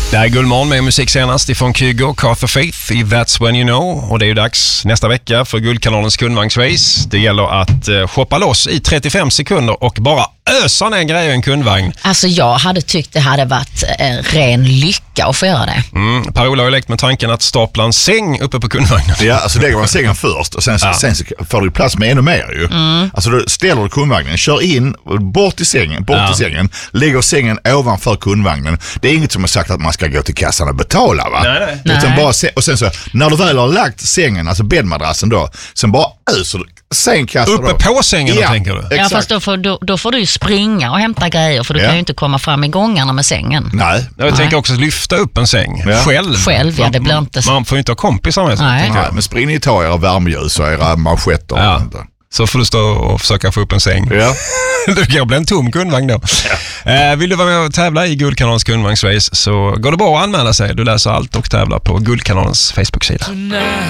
Det är Guldmorgon med musik senast ifrån Kygo, Carth of Faith i That's When You Know. Och det är ju dags nästa vecka för Guldkanalens kundvagnsrace. Det gäller att shoppa loss i 35 sekunder och bara ösa ner grejer i en kundvagn. Alltså jag hade tyckt det hade varit en ren lycka att få göra det. Per-Ola har lekt med tanken att stapla en säng uppe på kundvagnen. Ja, alltså lägger man sängen först och sen så får du plats med ännu mer ju. Alltså då ställer du kundvagnen, kör in, bort till sängen, lägger sängen ovanför kundvagnen. Det är inget som har sagt att man ska gå till kassan och betala, va? Nej. Utan bara och sen så, när du väl har lagt sängen, alltså bäddmadrassen då, sen bara öser du sängkastar uppe på sängen då, tänker du? Ja, fast då får du ju springa och hämta grejer, för du kan ju inte komma fram i gångarna med sängen. Nej. Jag tänker också lyfta upp en säng själv. Ja, det blir inte så. Man får ju inte ha kompisar med sig. Nej, men spring ni ta era värmeljus och era manschetter. Ja. Så får du stå och försöka få upp en säng. Ja. Du kan bli en tom kundvagn då. Vill du vara med och tävla i Guldkanalens kundvagnsrace så går det bra att anmäla sig. Du läser allt och tävlar på Guldkanalens Facebook-sida.